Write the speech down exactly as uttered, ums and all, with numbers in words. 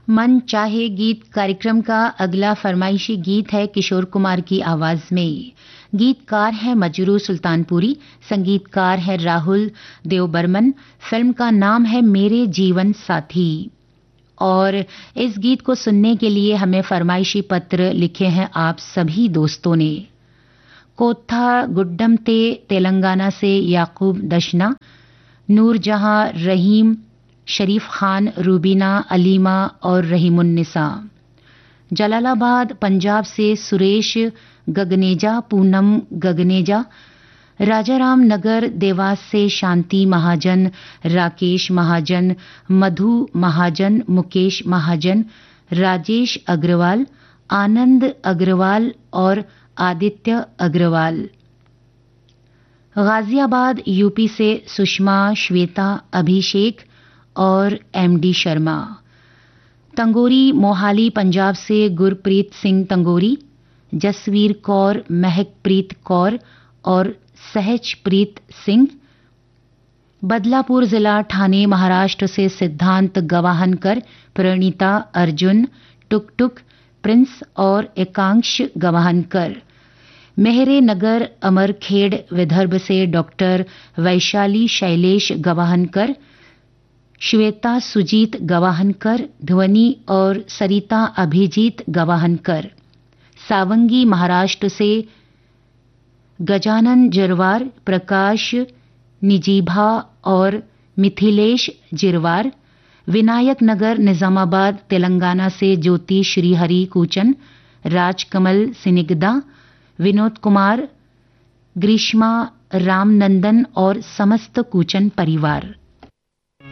मन चाहे गीत कार्यक्रम का अगला फरमाइशी गीत है किशोर कुमार की आवाज में। गीतकार है मजरू सुल्तानपुरी, संगीतकार है राहुल देवबर्मन। फिल्म का नाम है मेरे जीवन साथी। और इस गीत को सुनने के लिए हमें फरमाइशी पत्र लिखे हैं आप सभी दोस्तों ने। कोथा गुड्डम ते तेलंगाना से याकूब दशना, नूरजहां, रहीम, शरीफ खान, रूबीना, अलीमा और रहीमुन्निसा। जलालाबाद पंजाब से सुरेश गगनेजा, पूनम गगनेजा। राजाराम नगर देवास से शांति महाजन, राकेश महाजन, मधु महाजन, मुकेश महाजन, राजेश अग्रवाल, आनंद अग्रवाल और आदित्य अग्रवाल। गाजियाबाद यूपी से सुषमा, श्वेता, अभिषेक और एमडी शर्मा। तंगोरी मोहाली पंजाब से गुरप्रीत सिंह तंगोरी, जसवीर कौर, महकप्रीत कौर और सहजप्रीत सिंह। बदलापुर जिला ठाणे महाराष्ट्र से सिद्धांत गवाहनकर, प्रणीता, अर्जुन, टुक टुक, प्रिंस और एकांश गवाहनकर। मेहरे नगर अमरखेड़ विदर्भ से डॉक्टर वैशाली शैलेश गवाहनकर, श्वेता सुजीत गवाहनकर, ध्वनि और सरिता अभिजीत गवाहनकर। सावंगी महाराष्ट्र से गजानन जिरवार, प्रकाश निजीभा और मिथिलेश जिरवार। विनायक नगर निजामाबाद तेलंगाना से ज्योति श्रीहरि कूचन, राजकमल सिनिगदा, विनोद कुमार, ग्रीष्मा रामनंदन और समस्त कूचन परिवार।